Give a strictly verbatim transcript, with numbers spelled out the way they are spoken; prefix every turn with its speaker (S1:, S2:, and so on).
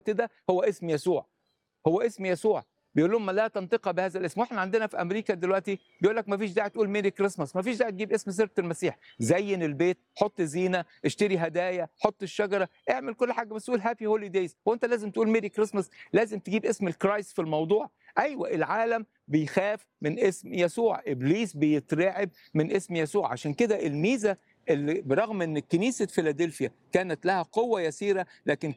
S1: ده هو اسم يسوع، هو اسم يسوع. بيقول لهم لا تنطق بهذا الاسم. واحنا عندنا في امريكا دلوقتي بيقول لك ما فيش داعي تقول ميري كريسماس، ما فيش داعي تجيب اسم سيره المسيح. زين البيت، حط زينه، اشتري هدايا، حط الشجره، اعمل كل حاجه، بس قول هابي هولي دايز. هو انت لازم تقول ميري كريسماس؟ لازم تجيب اسم الكرايست في الموضوع؟ ايوه، العالم بيخاف من اسم يسوع، ابليس بيترعب من اسم يسوع. عشان كده الميزه اللي برغم ان كنيسه فيلادلفيا كانت لها قوه يسيره، لكن